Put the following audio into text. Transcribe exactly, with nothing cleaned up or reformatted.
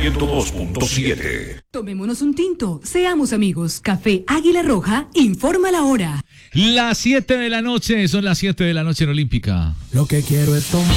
ciento dos punto siete. Tomémonos un tinto, seamos amigos. Café Águila Roja, informa la hora. Las siete de la noche, son las siete de la noche en Olímpica. Lo que quiero es tomar.